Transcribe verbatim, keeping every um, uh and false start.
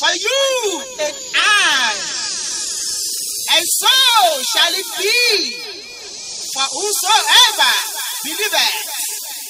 for you and I. And so shall it be for whosoever believeth.